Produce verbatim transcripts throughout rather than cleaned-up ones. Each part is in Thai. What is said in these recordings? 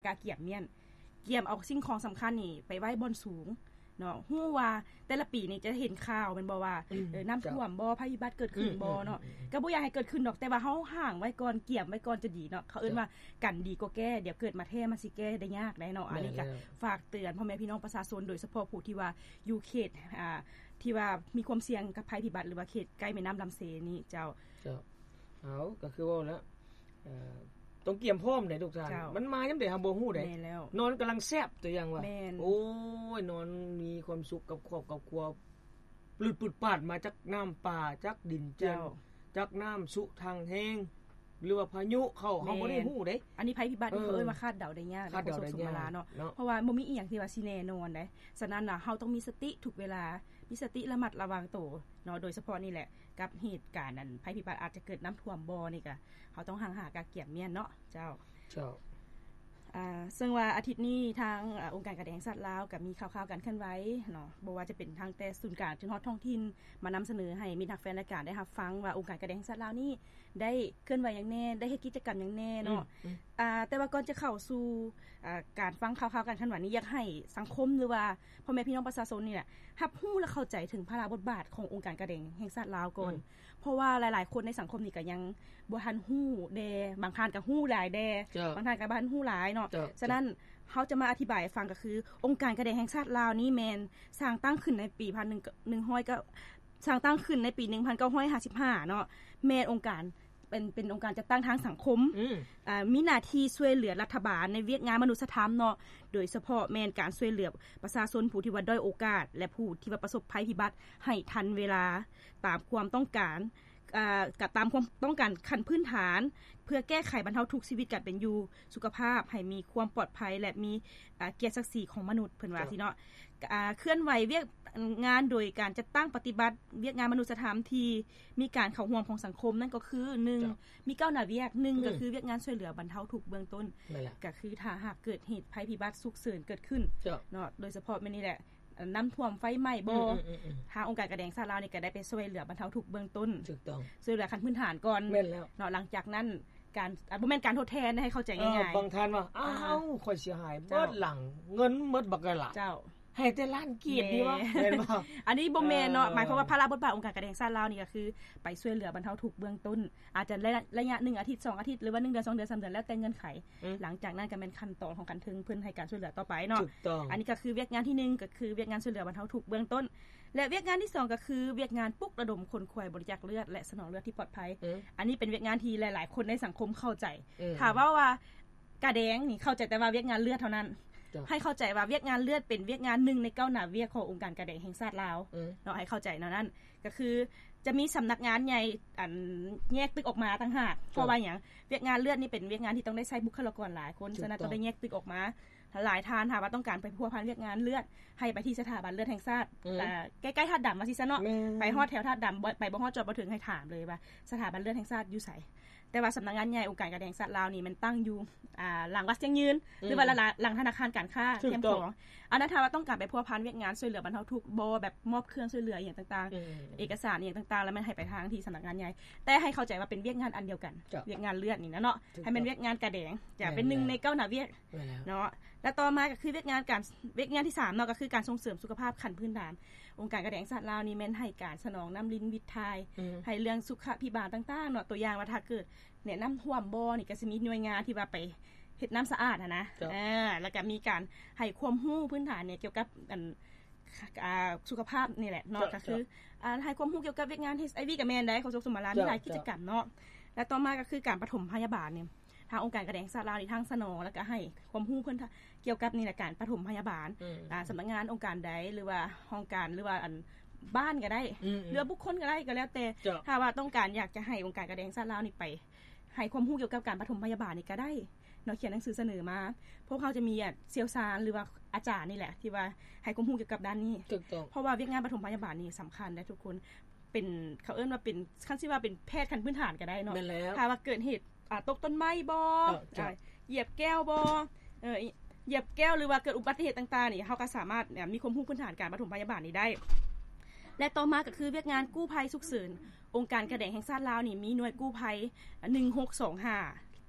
กะเกียมเมียนเกียมเอาสิ่งของสำคัญนี่ไปไว้บนสูงเนาะฮู้ว่าแต่ละปีนี่จะเห็นข่าวแม่นบ่ว่าเออน้ำท่วมบ่ภัยพิบัติเกิดขึ้นบ่เนาะก็บ่อยากให้เกิดขึ้นดอกแต่ว่าเฮาห่างไว้ก่อนเกียมไว้ก่อนจะดีเนาะเขาเอิ้นว่ากันดีกว่าแก้เดี๋ยวเกิดมาแท้มันสิแก้ได้ยากได้เนาะอันนี้ก็ฝากเตือนพ่อแม่พี่น้องประชาชนโดยเฉพาะผู้ที่ว่าอยู่เขตอ่าที่ว่ามีความเสี่ยงกับภัยพิบัติหรือว่าเขตใกล้แม่น้ำลำเสนี่เจ้าเจ้าเอาก็คือว่าแล้วเอ่อต้องเตรียมพร้อมได้ทุกท่านมันมายามใดเฮาบ่ฮู้ได้นอนกำลังแซ่บตัวอย่างว่าโอ้ยนอนมีความสุขกับครอบกับครัวปลุดปุดปาดมาจากน้ำป่าจากดินเจือนจากน้ำสุทางแห้งหรือว่าพายุเข้าเฮาบ่ได้ฮู้เด้อันนี้ภัยพิบัตินี่เอิ้นว่าคาดเดาได้ยากคาดเดาได้ยากเนาะเพราะว่าบ่มีอีหยังที่ว่าสิแน่นอนเด้ฉะนั้นน่ะเฮาต้องมีสติทุกเวลามีสติระมัดระวังตัวเนาะโดยเฉพาะนี่แหละกับเหตุการณ์นั้นภัยพิบัติอาจจะเกิดน้ำท่วมบ่นี่ก็เฮาต้องห่างหากะเกียมเมียนเนาะเจ้าเจ้าอ่าซึ่งว่าอาทิตย์นี้ทางอองค์การกระแดงสัตว์ลาวก็มีข่าวๆกันเคลื่อนไหวเนาะบ่ว่าจะเป็นทางแต่ศูนย์กลางจนฮอดท้องถิ่นมานำเสนอให้มิตรนักแฟนรายการได้รับฟังว่าองค์การกระแดงสัตว์ลาวนี่ได้เคลื่อนไหวอย่างแน่ได้เฮ็ดกิจกรรมอย่างแน่เนาะอ่าแต่ว่าก่อนจะเข้าสู่อ่าการฟังข่าวๆกันเคลื่อนไหวนี้อยากให้สังคมหรือว่าพ่อแม่พี่น้องประชาชนนี่แหละรับรู้และเข้าใจถึงภาระบทบาทขององค์การกระแดงแห่งสัตว์ลาวก่อนเพราะว่าหลายๆคนในสังคมนี่ก็ยังบ่ทันฮู้แดบางท่านก็ฮู้หลายแดบางท่านก็บ่ทันฮู้หลายเนาะฉะนั้นเฮาจะมาอธิบายให้ฟังก็คือองค์การกระแดงแห่งชาติลาวนี้แม่นสร้างตั้งขึ้นในปีหนึ่งร้อยก็สร้างตั้งขึ้นในปีหนึ่งพันเก้าร้อยห้าสิบห้าเนาะแม่นองค์การเป็นเป็นองค์การจัดตั้งทางสังคมอ่ามีหน้าที่ช่วยเหลือรัฐบาลในเวียกงานมนุษยธรรมเนาะโดยเฉพาะแม่นการช่วยเหลือประชาชนผู้ที่ว่าด้อยโอกาสและผู้ที่ว่าประสบภัยพิบัติให้ทันเวลาตามความต้องการอ่ากับตามความต้องการขั้นพื้นฐานเพื่อแก้ไขบรรเทาทุกข์ชีวิตการเป็นอยู่สุขภาพให้มีความปลอดภัยและมีอ่าเกียรติศักดิ์ศรีของมนุษย์เพิ่นว่าสิเนาะอ่าเคลื่อนไหวเวียกงานโดยการจัดตั้งปฏิบัติเวียกงานมนุษยธรรมที่มีการเข้าร่วมของสังคมนั่นก็คือหนึ่งมีเก้าหน้าเวียกหนึ่งก็คือเวียกงานช่วยเหลือบรรเทาทุกข์เบื้องต้นก็คือถ้าหากเกิดเหตุภัยพิบัติฉุกเฉินเกิดขึ้นเนาะโดยเฉพาะแม่นี่แหละน้ำท่วมไฟไหม้บ่ทางองค์การกระแดงชาติลาวนี่ก็ได้ไปช่วยเหลือบรรเทาทุกข์เบื้องต้นถูกต้องช่วยเหลือขั้นพื้นฐานก่อนเนาะหลังจากนั้นการบ่แม่นการทดแทนให้เข้าใจง่ายๆบางท่านว่าอ้าวข่อยเสียหายเบิดหลังเงินหมดบักกะละเจ้าให้แต่ล้านกีบนี่ว่าแม่นบ่อันนี้บ่แม่นเนาะหมายความว่าภาระบทบาทองค์การกระแดงชาติลาวนี่ก็คือไปช่วยเหลือบรรเทาทุกข์เบื้องต้นอาจจะระยะหนึ่งอาทิตย์สองอาทิตย์หรือว่าหนึ่งเดือนสองเดือนสามเดือนแล้วแต่เงื่อนไขหลังจากนั้นก็เป็นขั้นตอนของการถึงเพิ่นให้การช่วยเหลือต่อไปเนาะอันนี้ก็คือเวียกงานที่หนึ่งก็คือเวียกงานช่วยเหลือบรรเทาทุกข์เบื้องต้นและเวียกงานที่สองก็คือเวียกงานปลุกระดมคนควายบริจาคเลือดและสนองเลือดที่ปลอดภัยอันนี้เป็นเวียกงานที่หลายๆคนในสังคมเข้าใจถ้าว่าว่ากระแดงนี่เข้าใจแต่ว่าเวียกงานเลือดเท่านั้นให้เข้าใจว่าเวียกงานเลือดเป็นเวียกงานหนึ่งในเก้าหน้าเวียกขององค์การกระแดงแห่งชาติลาวเนาะให้เข้าใจเนาะนั่นก็คือจะมีสำนักงานใหญ่อันแยกตึกออกมาต่างหากเพราะว่าหยังเวียกงานเลือดนี่เป็นเวียกงานที่ต้องได้ใช้บุคลากรหลายคนฉะนั้นต้องได้แยกตึกออกมาหลายทานถ้าว่าต้องการไปพัวพันเวียกงานเลือดให้ไปที่สถาบันเลือดแห่งชาติใกล้ๆธาตุดำว่าซิซะเนาะไปฮอดแถวธาตุดำไปบ่ฮอดจอดบ่ถึงให้ถามเลยว่าสถาบันเลือดแห่งชาติอยู่ไสแต่ว่าสำนักงานใหญ่องค์การกระแดงสัตว์ลาวนี่มันตั้งอยู่อ่าหลังวัดเชียงยืนหรือว่าหลังธนาคารการค้าเทียมของอันนั้นถ้าว่าต้องการไปพัวพันเวียกงานช่วยเหลือบรรเทาทุกข์บ่แบบมอบเครื่องช่วยเหลืออย่างต่างๆเอกสารอย่างต่างๆแล้วมันให้ไปทางที่สำนักงานใหญ่แต่ให้เข้าใจว่าเป็นเวียกงานอันเดียวกันเวียกงานเลือดนี่นะเนาะให้เป็นเวียกงานกระแดงจะเป็นหนึ่งในเก้าหน้าเวียกเนาะแล้วต่อมาก็คือเวียกงานการเวียกงานที่สามเนาะก็คือการส่งเสริมสุขภาพขั้นพื้นฐานองค์การกระแดงสัตว์ลาวนี่แม่นให้การสนองน้ำลิ้นวิตทายให้เรื่องสุขภิบาลต่างๆเนาะตัวอย่างว่าถ้าเกิดเนี่ยน้ำท่วมบ่นี่ก็สิมีหน่วยงานที่ว่าไปเฮ็ดน้ำสะอาดนะนะเออแล้วก็มีการให้ความรู้พื้นฐานเนี่ยเกี่ยวกับอันอ่าสุขภาพนี่แหละเนาะก็คืออ่าให้ความรู้เกี่ยวกับเวียกงาน เอช ไอ วี กับแม่นได้ของสมรามีหลายกิจกรรมเนาะแล้วต่อมาก็คือการปฐมพยาบาลเนี่ยทางองค์การกระแดงสัตว์ลาวนี่ทางสนองแล้วก็ให้ความรู้เพิ่นเกี่ยวกับนี่แหละการปฐมพยาบาลอ่าสำนักงานองค์การใดหรือว่าห้องการหรือว่าอันบ้านก็ได้หรือบุคคลก็ได้ก็แล้วแต่ถ้าว่าต้องการอยากจะให้องค์การกระแดงสัตว์ลาวนี่ไปให้ความรู้เกี่ยวกับการปฐมพยาบาลนี่ก็ได้เนาะเขียนหนังสือเสนอมาพวกเขาจะมีอ่ะเชี่ยวชาญหรือว่าอาจารย์นี่แหละที่ว่าให้ความรู้เกี่ยวกับด้านนี้เพราะว่าเวียกงานปฐมพยาบาลนี่สำคัญนะทุกคนเป็นเขาเอิ้นว่าเป็นขั้นที่ว่าเป็นแพทย์ขั้นพื้นฐานก็ได้เนาะถ้าว่าเกิดเหตุอ่าตกต้นไม้บ่อ่าเหยียบแก้วบ่เอ่อเหยียบแก้วหรือว่าเกิดอุบัติเหตุต่างๆนี่เฮาก็สามารถเนี่ยมีความรู้พื้นฐานการปฐมพยาบาลนี้ได้และต่อมาก็คือเวียกงานกู้ภัยฉุกเฉินองค์การกระแดงแห่งชาติลาวนี่มีหน่วยกู้ภัยหนึ่งหกสองห้า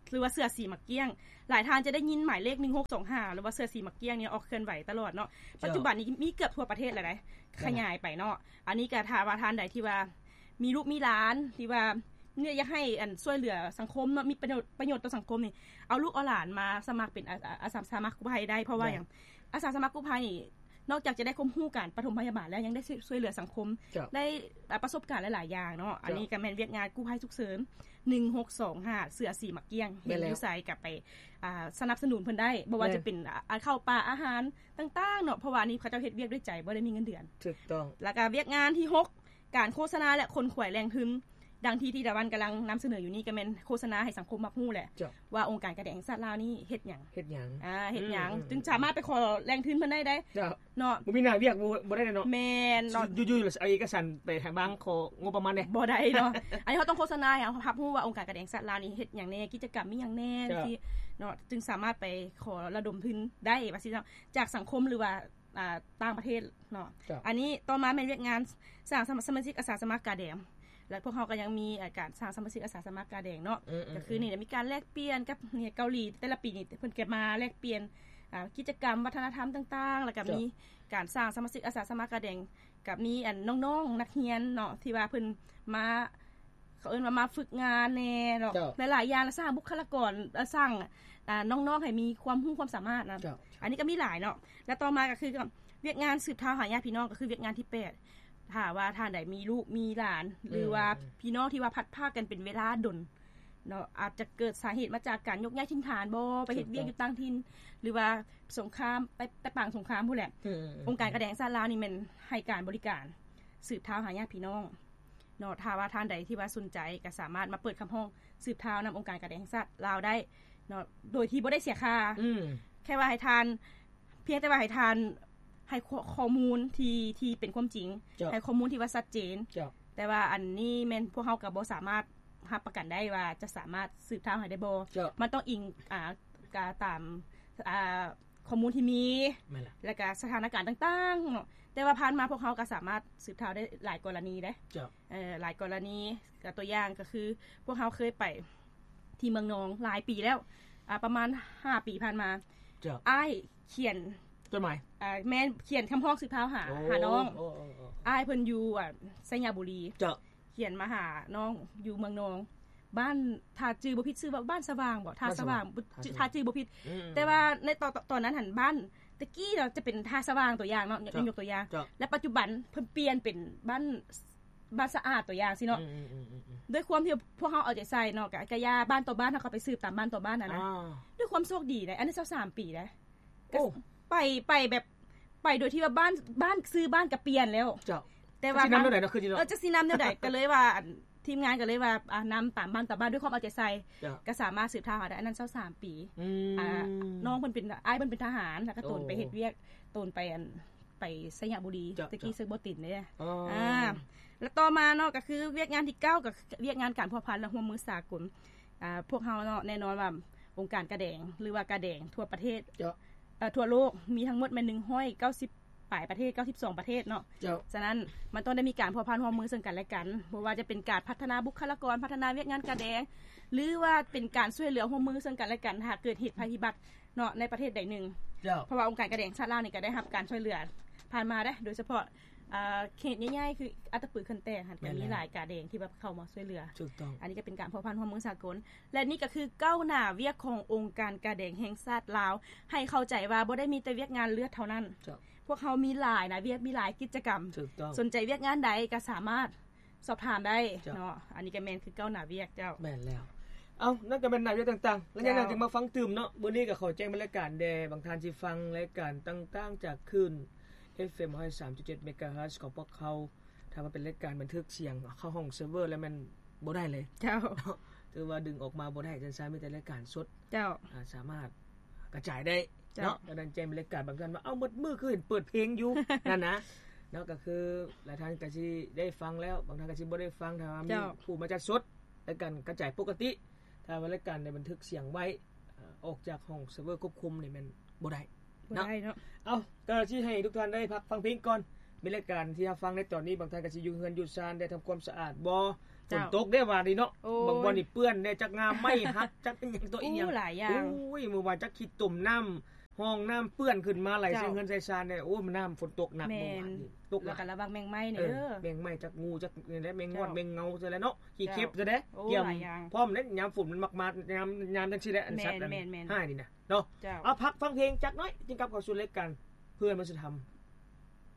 หรือว่าเสื้อสีมะเกี้ยงหลายท่านจะได้ยินหมายเลขหนึ่งหกสองห้าหรือว่าเสื้อสีมะเกี้ยงเนี่ยออกเคลื่อนไหวตลอดเนาะปัจจุบันนี้มีเกือบทั่วประเทศแล้วนะขยายไปเนาะอันนี้ก็ถ้าว่าท่านใดที่ว่ามีลูกมีหลานที่ว่าเนี่ยอยากให้อันช่วยเหลือสังคมเนาะมีประโยชน์ประโยชน์ต่อสังคมนี่เอาลูกเอาหลานมาสมัครเป็นอาสาสมัครกู้ภัยได้เพราะว่าอย่างอาสาสมัครกู้ภัยนี่นอกจากจะได้ความรู้การปฐมพยาบาลแล้วยังได้ช่วยเหลือสังคมได้ประสบการณ์หลายๆอย่างเนาะอันนี้ก็แม่นเวียกงานกู้ภัยฉุกเฉินหนึ่งหกสองห้าเสือสีมะเกี้ยงเห็นอยู่ไสกลับไปอ่าสนับสนุนเพิ่นได้บ่ว่าจะเป็นข้าวปลาอาหารต่างๆเนาะเพราะว่านี่เขาเจ้าเฮ็ดเวียกด้วยใจบ่ได้มีเงินเดือนถูกต้องแล้วก็เวียกงานที่หกการโฆษณาและคนขวายแรงทุนดังที่ที่ตะวันกำลังนำเสนออยู่นี่ก็แม่นโฆษณาให้สังคมรับรู้แหละว่าองค์การกระแดงสัตว์ลาวนี่เฮ็ดหยังเฮ็ดหยังอ่าเฮ็ดหยังจึงสามารถไปขอแรงทุนเพิ่นได้ได้เนาะบ่มีหน้าเวียกบ่ได้เนาะแม่นอยู่ๆเอาเอกสารไปทางบางของบประมาณนี้บ่ได้เนาะอันนี้เขาต้องโฆษณาให้รับรู้ว่าองค์การกระแดงสัตว์ลาวนี่เฮ็ดหยังแน่กิจกรรมมีหยังแน่ที่เนาะจึงสามารถไปขอระดมทุนได้ว่าซี่เนาะจากสังคมหรือว่าอ่าต่างประเทศเนาะอันนี้ต่อมาแม่นเวียกงานสร้างสมาชิกอาสาสมัครกาแดงและพวกเขาก็ยังมีการสร้างสมาชิกอาสาสมัครกาแดงเนาะก็คือนี่มีการแลกเปลี่ยนกับเนี่ยเกาหลีแต่ละปีนี่เพิ่นก็มาแลกเปลี่ยนอ่ากิจกรรมวัฒนธรรมต่างๆแล้วก็มีการสร้างสมาชิกอาสาสมัครกาแดงกับมีอันน้องๆนักเรียนเนาะที่ว่าเพิ่นมาเขาเอิ้นว่ามาฝึกงานแน่เนาะหลายๆอย่างสร้างบุคลากรสร้างอ่าน้องๆให้มีความรู้ความสามารถนะอันนี้ก็มีหลายเนาะแล้วต่อมาก็คือเวียกงานสืบทอดหาญาติพี่น้องก็คือเวียกงานที่แปดถ้าว่าท่านใดมีลูกมีหลานหรือว่าพี่น้องที่ว่าพัดพากันเป็นเวลาดนเนาะอาจจะเกิดสาเหตุมาจากการยกย้ายถิ่นฐานบ่ไปเฮ็ดเวียกอยู่ต่างถิ่นหรือว่าสงครามไปไปปางสงครามพู่นแหละองค์การกระแดงสัตว์ลาวนี่มันให้การบริการสืบทอดหาญาติพี่น้องเนาะถ้าว่าท่านใดที่ว่าสนใจก็สามารถมาเปิดคำห้องสืบทอดนำองค์การกระแดงสัตว์ลาวได้เนาะโดยที่บ่ได้เสียค่าแค่ว่าให้ทานเพียงแต่ว่าให้ทานให้ข้อมูลที่ที่เป็นความจริงให้ข้อมูลที่ว่าชัดเจนแต่ว่าอันนี้แม่นพวกเฮาก็บ่สามารถรับประกันได้ว่าจะสามารถสืบทอดให้ได้บ่มันต้องอิงอ่ากาตามอ่าข้อมูลที่มีแล้วก็สถานการณ์ต่างๆแต่ว่าผ่านมาพวกเฮาก็สามารถสืบทอดได้หลายกรณีเด้เอ่อหลายกรณีก็ตัวอย่างก็คือพวกเฮาเคยไปที่เมืองนองหลายปีแล้วอ่าประมาณห้าปีผ่านมาอ้ายเขียนจดหมายอ่าแม่เขียนคำร้องสืบทอดหาหาน้องอ้ายเพิ่นอยู่อ่ะไสยบุรีเจ้าเขียนมาหาน้องอยู่เมืองนองบ้านท่าจือบ่ผิดชื่อว่าบ้านสว่างบ่ท่าสว่างท่าจือบ่ผิดแต่ว่าในตอนตอนนั้นหั่นบ้านตะกี้เราจะเป็นท่าสว่างตัวอย่างเนาะยกตัวอย่างและปัจจุบันเพิ่นเปลี่ยนเป็นบ้านบ้านสะอาดตัวอย่างสิเนาะด้วยความที่พวกเฮาเอาใจใส่เนาะกะกะยาบ้านต่อบ้านเฮาก็ไปสืบตามบ้านต่อบ้านน่ะนะด้วยความโชคดีได้อันนี้สามปีแล้วโอ้ไปไปแบบไปโดยที่ว่าบ้านบ้านซื้อบ้านก็เปลี่ยนแล้วเจ้าแต่ว่าสินำแนวใดเนาะคือเออจะสินำแนวใดก็เลยว่าทีมงานก็เลยว่าอ่านำตามบ้านต่อบ้านด้วยความเอาใจใส่ก็สามารถสืบทอดได้อันนั้นสามปีอ่าน้องเพิ่นเป็นอ้ายเพิ่นเป็นทหารแล้วก็ตนไปเฮ็ดเวียกตนไปอันไปไสยบุรีตะกี้ซึกบ่ติดเด้อ่าแล้วต่อมาเนาะก็คือเวียกงานที่เก้าก็เวียกงานการพัวพันและร่วมมือสากลอ่าพวกเฮาเนาะแน่นอนว่าองค์การกระแดงหรือว่ากระแดงทั่วประเทศเอ่อทั่วโลกมีทั้งหมดแม่นหนึ่งร้อยเก้าสิบปลายประเทศเก้าสิบสองประเทศเนาะฉะนั้นมันต้องได้มีการพัวพันร่วมมือซึ่งกันและกันบ่ว่าจะเป็นการพัฒนาบุคลากรพัฒนาเวียกงานกระแดงหรือว่าเป็นการช่วยเหลือร่วมมือซึ่งกันและกันหากเกิดเหตุภัยพิบัติเนาะในประเทศใดหนึ่งเพราะว่าองค์การกระแดงชาติลาวนี่ก็ได้รับการช่วยเหลือผ่านมาได้โดยเฉพาะอ่าเขตใหญ่ๆคืออัตตปือคันแตกหั่นก็มีหลายกาแดงที่แบบเข้ามาช่วยเหลือถูกต้องอันนี้ก็เป็นการพัวพันร่วมมือสากลและนี่ก็คือก้าวหน้าเวียกขององค์การกระแดงแห่งชาติลาวให้เข้าใจว่าบ่ได้มีแต่เวียกงานเลือดเท่านั้นพวกเขามีหลายนะเวียกมีหลายกิจกรรมสนใจเวียกงานใดก็สามารถสอบถามได้เนาะอันนี้ก็แม่นคือก้าวหน้าเวียกเจ้าแม่นแล้วเอ้านั่นก็เป็นหน้าเวียกต่างๆแล้วยังนั้นจึงมาฟังตื่มเนาะมื้อนี้ก็ขอแจ้งบรรยากาศแด่บางท่านสิฟังรายการต่างๆจากคลื่น เอฟ เอ็ม หนึ่งร้อยสามจุดเจ็ด เมกะเฮิรตซ์ของพวกเขาถ้าว่าเป็นรายการบันทึกเสียงเข้าห้องเซิร์ฟเวอร์แล้วมันบ่ได้เลยเจ้าถือว่าดึงออกมาบ่ได้จังซั่นมีแต่รายการสดเจ้าอ่าสามารถกระจายได้เนาะดังนั้นแจ้งบรรยากาศบางท่านว่าเอ้าหมดมื้อคือเห็นเปิดเพลงอยู่นั่นนะเนาะก็คือหลายท่านก็สิได้ฟังแล้วบางท่านก็สิบ่ได้ฟังถ้ามีผู้มาจัดสดรายการกระจายปกติถ้าว่ารายการได้บันทึกเสียงไว้ออกจากห้องเซิร์ฟเวอร์ควบคุมนี่มันบ่ได้บ่ได้เนาะเอ้าก็สิให้ทุกท่านได้พักฟังเพลงก่อนมีรายการที่รับฟังในตอนนี้บางท่านก็สิอยู่เฮือนอยู่ซ่านได้ทำความสะอาดบ่ฝนตกได้ว่าดิเนาะบางบ่นี่เปื้อนได้จักงามไม้หักจักเป็นหยังตัวอีหยังหลายอย่างโอ้ยเมื่อวานจักขี้ตุ่มน้ำห้องน้ำเปื้อนขึ้นมาไหลใส่เฮือนใส่ชานเนี่ยโอ้ยมันน้ำฝนตกหนักบ่ว่านี่ตกแล้วก็ระวังแมงไม้เด้อแมงไม้จักงูจักนี่ได้แมงงอดแมงเงาซะแล้วเนาะขี้เข็บซะเด้เกี่ยมพร้อมเด้ยามฝนมันมักมายามยามจังซี่แหละอันสัตว์อันห้านี่นะเนาะเอาพักฟังเพลงจักน้อยจึงกลับเข้าสู่รายการเพื่อนมันสิทำ